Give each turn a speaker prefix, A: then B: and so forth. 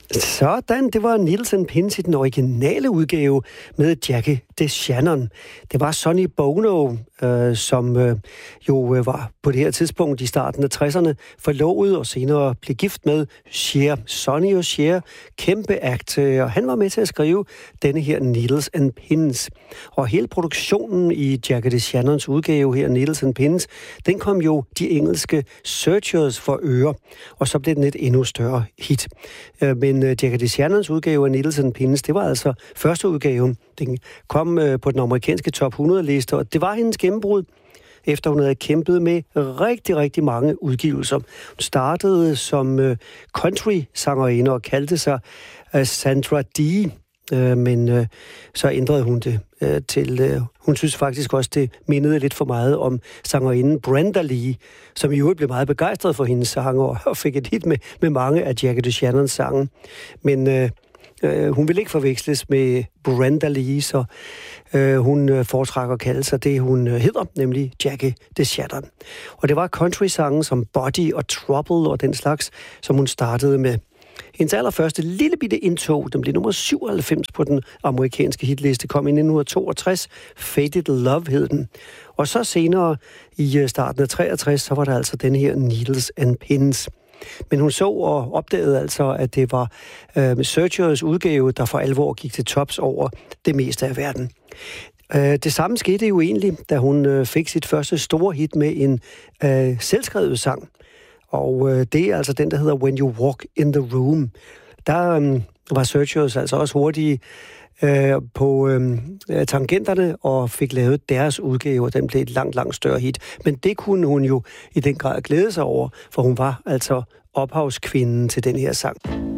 A: Sådan, det var Needles and Pins i den originale udgave med Jackie DeShannon. Det var Sonny Bono, som var på det her tidspunkt i starten af 60'erne forlovet og senere blev gift med Cher. Sonny og Cher, kæmpe act, og han var med til at skrive denne her Needles and Pins. Og hele produktionen i Jackie DeShannons udgave her, Needles and Pins, den kom jo de engelske Searchers for øre, og så blev den et endnu større hit. Men Jackie DeShannons udgave af Needles and Pins, det var altså første udgaven. Den kom på den amerikanske top 100-liste, og det var hendes gennembrud, efter hun havde kæmpet med rigtig, rigtig mange udgivelser. Hun startede som country-sangerinde og kaldte sig Sandra Dee, men så ændrede hun det til... Hun synes faktisk også, det mindede lidt for meget om sangerinden Brenda Lee, som i øvrigt blev meget begejstret for hendes sange og fik et hit med mange af Jackie DeShannons sange. Men hun vil ikke forveksles med Brenda Lee, så hun foretrækker at kalde sig det, hun hedder, nemlig Jackie DeShannon. Og det var country-sange som Body og Trouble og den slags, som hun startede med. Hendes allerførste lille bitte indtog, den blev nummer 97 på den amerikanske hitliste, kom i 1962. Faded Love hed den. Og så senere i starten af 63, så var der altså den her Needles and Pins. Men hun så og opdagede altså, at det var Searchers udgave, der for alvor gik til tops over det meste af verden. Det samme skete jo egentlig, da hun fik sit første store hit med en selvskrevet sang. Og det er altså den, der hedder When You Walk in the Room. Der var Searchers altså også hurtige på tangenterne og fik lavet deres udgave, og den blev et langt, langt større hit. Men det kunne hun jo i den grad glæde sig over, for hun var altså ophavskvinden til den her sang.